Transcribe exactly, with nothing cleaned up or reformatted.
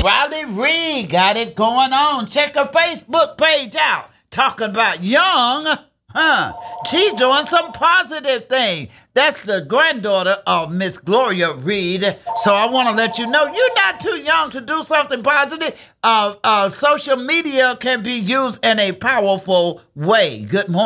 Riley Reid got it going on. Check her Facebook page out. Talking about young, huh? She's doing some positive things. That's the granddaughter of Miss Gloria Reid. So I want to let you know you're not too young to do something positive. Uh, uh, social media can be used in a powerful way. Good morning.